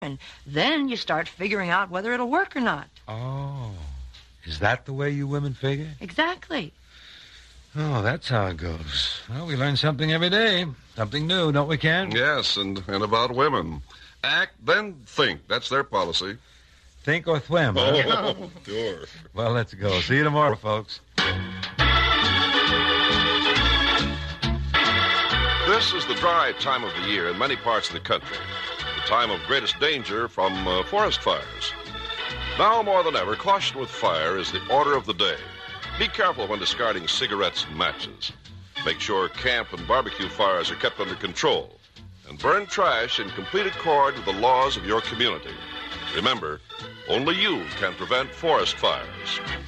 and then you start figuring out whether it'll work or not. Oh, is that the way you women figure? Exactly. Oh, that's how it goes. Well, we learn something every day. Something new, don't we, Ken? Yes, and about women. Act, then think. That's their policy. Think or thwim, huh? Oh, sure. Well, let's go. See you tomorrow, folks. This is the dry time of the year in many parts of the country. The time of greatest danger from forest fires. Now more than ever, caution with fire is the order of the day. Be careful when discarding cigarettes and matches. Make sure camp and barbecue fires are kept under control. And burn trash in complete accord with the laws of your community. Remember, only you can prevent forest fires.